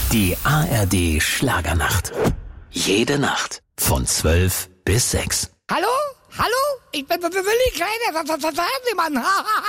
Die ARD Schlagernacht. Jede Nacht von 12 bis 6. Hallo? Hallo? Ich bin Willi Kleiner, Fernsehmann.